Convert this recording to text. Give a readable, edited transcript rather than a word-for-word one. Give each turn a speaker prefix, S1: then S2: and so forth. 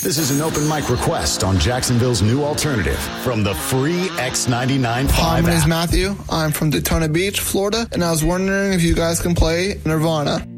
S1: This is an open mic request on Jacksonville's new alternative from the free X99.5
S2: Hi, my name is
S1: app.
S2: Matthew. I'm from Daytona Beach, Florida, and I was wondering if you guys can play Nirvana.